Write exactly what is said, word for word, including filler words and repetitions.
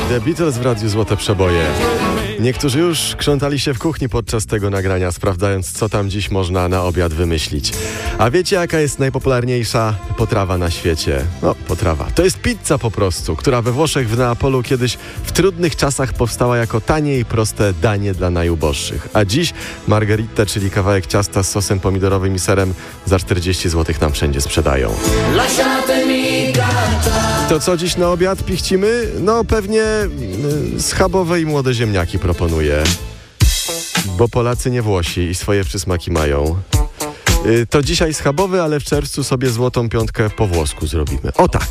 The Beatles w Radiu Złote Przeboje. Niektórzy już krzątali się w kuchni podczas tego nagrania, sprawdzając, co tam dziś można na obiad wymyślić. A wiecie, jaka jest najpopularniejsza potrawa na świecie? No, potrawa. To jest pizza po prostu, która we Włoszech, w Neapolu kiedyś w trudnych czasach powstała jako tanie i proste danie dla najuboższych. A dziś margheritę, czyli kawałek ciasta z sosem pomidorowym i serem, za czterdzieści złotych nam wszędzie sprzedają. To co dziś na obiad pichcimy? No pewnie y, schabowe i młode ziemniaki proponuję. Bo Polacy nie Włosi i swoje przysmaki mają. Y, to dzisiaj schabowy, ale w czerwcu sobie złotą piątkę po włosku zrobimy. O tak!